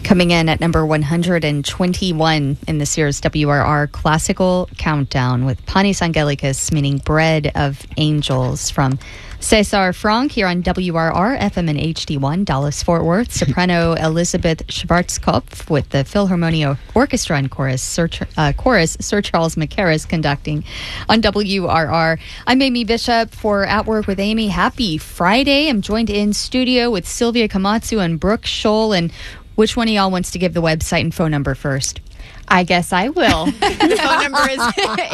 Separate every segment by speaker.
Speaker 1: Coming in at number 121 in this year's WRR Classical Countdown with Panis Angelicus, meaning Bread of Angels, from Cesar Franck here on WRR, FM and HD1, Dallas-Fort Worth. Soprano Elizabeth Schwarzkopf with the Philharmonia Orchestra and Chorus, Sir Charles Mackerras conducting on WRR. I'm Amy Bishop for At Work with Amy. Happy Friday. I'm joined in studio with Sylvia Komatsu and Brooke Scholl. And which one of y'all wants to give the website and phone number first?
Speaker 2: I guess I will. The phone number is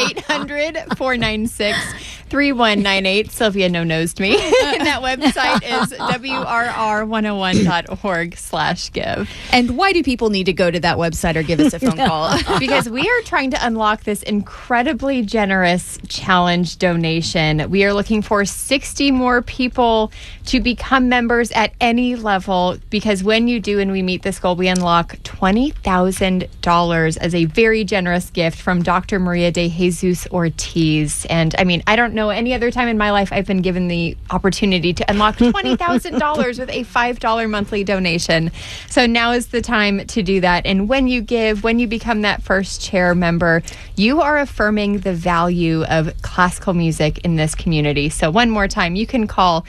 Speaker 2: 800-496-3198. Sylvia no-nosed me. And that website is WRR101.org/give.
Speaker 1: And why do people need to go to that website or give us a phone call?
Speaker 2: Because we are trying to unlock this incredibly generous challenge donation. We are looking for 60 more people to become members at any level, because when you do and we meet this goal, we unlock $20,000 as a very generous gift from Dr. Maria de Jesus Ortiz. And I mean, I don't know any other time in my life I've been given the opportunity to unlock $20,000 with a $5 monthly donation. So now is the time to do that. And when you give, when you become that first chair member, you are affirming the value of classical music in this community. So one more time, you can call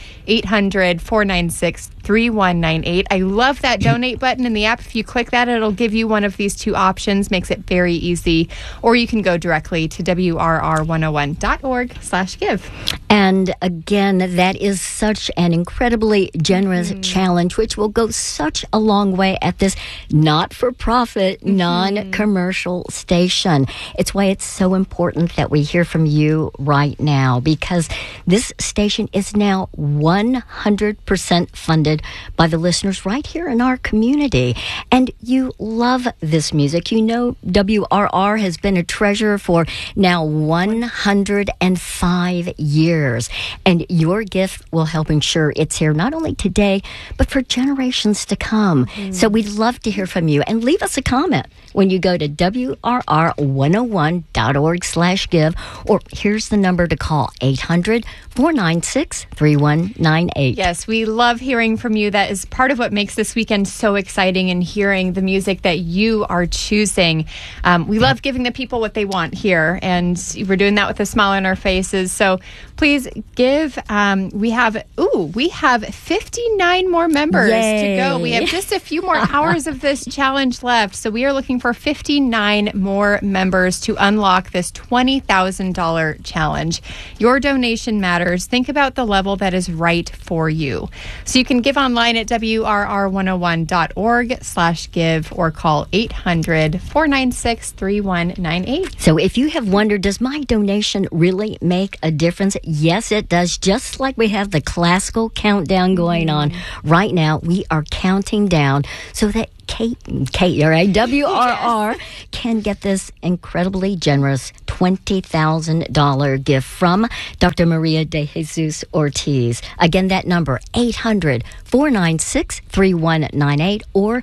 Speaker 2: 800-496-3198. I love that donate button in the app. If you click that, it'll give you one of these two options. Makes it very easy. Or you can go directly to WRR101.org/give.
Speaker 3: And again, that is such an incredibly generous challenge, which will go such a long way at this not-for-profit, non-commercial station. It's why it's so important that we hear from you right now, because this station is now 100% funded by the listeners right here in our community. And you love this music. You know, WRR has been a treasure for now 105 years. And your gift will help ensure it's here not only today, but for generations to come. So we'd love to hear from you. And leave us a comment when you go to WRR101.org/give. Or here's the number to call, 800-496-3198.
Speaker 2: Yes, we love hearing from you. That is part of what makes this weekend so exciting, and hearing the music that you are choosing. We love giving the people what they want here, and we're doing that with a smile on our faces. So please give. We have 59 more members to go. We have just a few more hours of this challenge left. So we are looking for 59 more members to unlock this $20,000 challenge. Your donation matters. Think about the level that is right for you. So you can give online at WRR101.org/give or call 800-496-3198.
Speaker 3: So if you have wondered, does my donation really make a difference? Yes, it does. Just like we have the classical countdown going on right now, we are counting down so that Kate, all right, WRR can get this incredibly generous $20,000 gift from Dr. Maria de Jesus Ortiz. Again, that number, 800-496-3198 or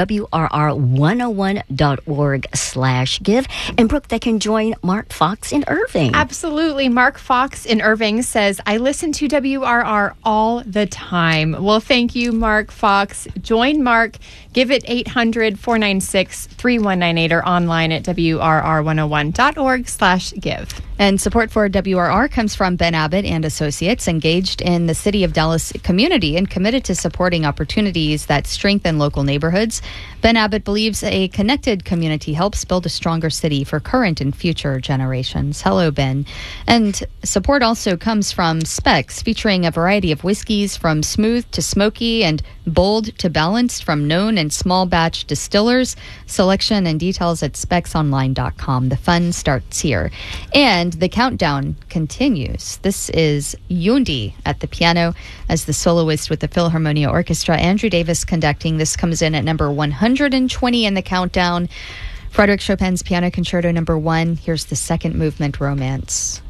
Speaker 3: WRR101.org/give. And Brooke, they can join Mark Fox in Irving.
Speaker 2: Absolutely. Mark Fox in Irving says, I listen to WRR all the time. Well, thank you, Mark Fox. Join Mark. Give it 800-496-3198 or online at WRR101.org/give.
Speaker 1: And support for WRR comes from Ben Abbott and Associates, engaged in the City of Dallas community and committed to supporting opportunities that strengthen local neighborhoods. Ben Abbott believes a connected community helps build a stronger city for current and future generations. Hello, Ben. And support also comes from Specs, featuring a variety of whiskeys from smooth to smoky and bold to balanced from known and small batch distillers. Selection and details at specsonline.com. The fun starts here. And the countdown continues. This is Yundi at the piano as the soloist with the Philharmonia Orchestra. Andrew Davis conducting. This comes in at number 120 in the countdown. Frédéric Chopin's Piano Concerto No. 1. Here's the second movement, Romance.